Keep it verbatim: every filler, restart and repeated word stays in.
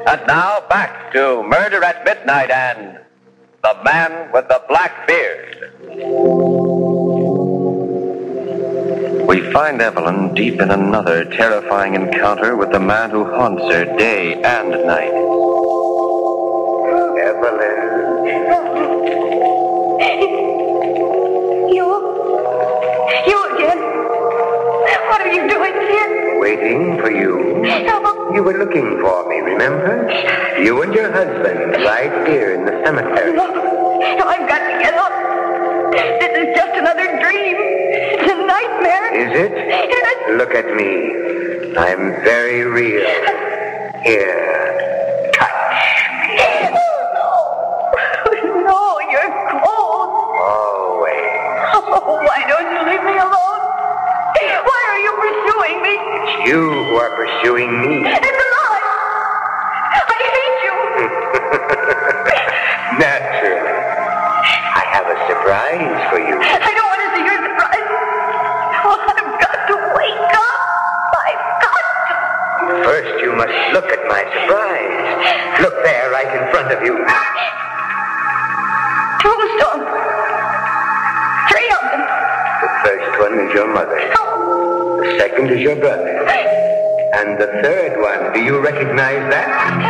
And now back to Murder at Midnight and The Man with the Black Beard. We find Evelyn deep in another terrifying encounter with the man who haunts her day and night. Evelyn. You? You again? What are you doing here? Waiting for you. You were looking for me, remember? You and your husband, right here in the cemetery. No, no, I've got to get up. This is just another dream. It's a nightmare. Is it? Yes. Look at me. I'm very real. Here. Touch me. No, no, you're cold. Always. Oh, why don't you leave me alone? Why are you pursuing me? It's you who are pursuing me. It's a lie. I hate you. Naturally. I have a surprise for you. I don't want to see your surprise. Oh, I've got to wake up. I've got to. First, you must look at my surprise. Look there, right in front of you. Tombstone. Three of them. The first one is your mother. The second is your brother. And the third one, do you recognize that?